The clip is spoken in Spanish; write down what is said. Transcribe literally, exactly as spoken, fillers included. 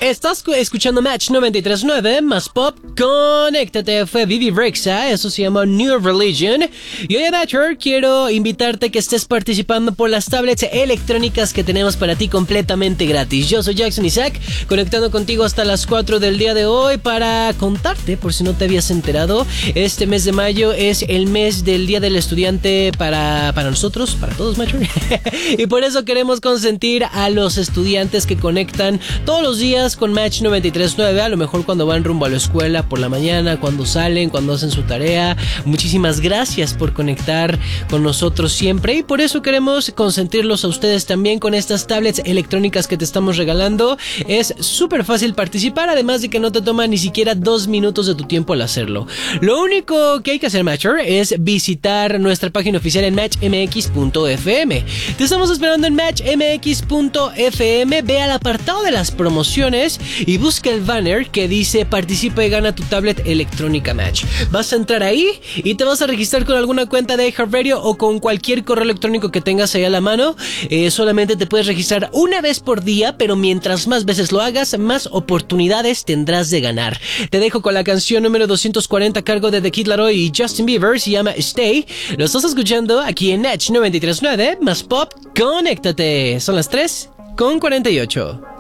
Estás escuchando Match noventa y tres punto nueve más Pop. Conéctate, fue Vivi Rexa, eso se llama New Religion. Y hoy en Matcher quiero invitarte que estés participando por las tablets electrónicas que tenemos para ti completamente gratis. Yo soy Jackson Isaac, conectando contigo hasta las cuatro del día de hoy para contarte, por si no te habías enterado, este mes de mayo es el mes del Día del Estudiante para, para nosotros, para todos, Matcher. Y por eso queremos consentir a los estudiantes que conectan todos los días con Match noventa y tres punto nueve, a lo mejor cuando van rumbo a la escuela por la mañana, cuando salen, cuando hacen su tarea. Muchísimas gracias por conectar con nosotros siempre y por eso queremos consentirlos a ustedes también con estas tablets electrónicas que te estamos regalando. Es súper fácil participar, además de que no te toma ni siquiera dos minutos de tu tiempo al hacerlo. Lo único que hay que hacer, Matcher, es visitar nuestra página oficial en match m x punto f m. Te estamos esperando en match m x punto f m. Ve al apartado de las promociones y busca el banner que dice participa y gana tu tablet electrónica Match. Vas a entrar ahí y te vas a registrar con alguna cuenta de iHeartRadio o con cualquier correo electrónico que tengas ahí a la mano. Eh, solamente te puedes registrar una vez por día, pero mientras más veces lo hagas, más oportunidades tendrás de ganar. Te dejo con la canción número doscientos cuarenta a cargo de The Kid Laroi y Justin Bieber, se llama Stay. Lo estás escuchando aquí en Match noventa y tres punto nueve más Pop. Conéctate. Son las tres con cuarenta y ocho.